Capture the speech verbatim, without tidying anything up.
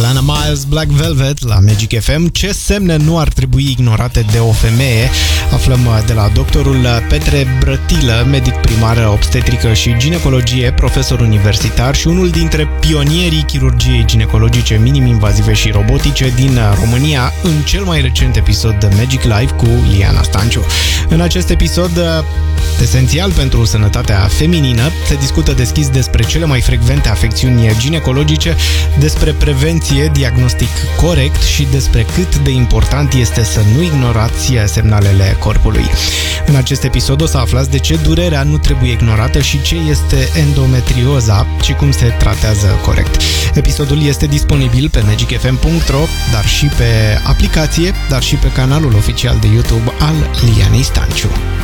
Alana Miles, Black Velvet la Magic F M. Ce semne nu ar trebui ignorate de o femeie? Aflăm de la doctorul Petre Brătilă, medic primar, obstetrică și ginecologie, profesor universitar și unul dintre pionierii chirurgiei ginecologice minim-invazive și robotice din România, în cel mai recent episod de Magic Live cu Liana Stanciu. În acest episod esențial pentru sănătatea feminină, se discută deschis despre cele mai frecvente afecțiuni ginecologice, despre prevenție, diagnostic corect și despre cât de important este să nu ignorați semnalele corpului. În acest episod o să aflați de ce durerea nu trebuie ignorată și ce este endometrioza și cum se tratează corect. Episodul este disponibil pe magic f m punct ro, dar și pe aplicație, dar și pe canalul oficial de YouTube al Lianei Stanciu.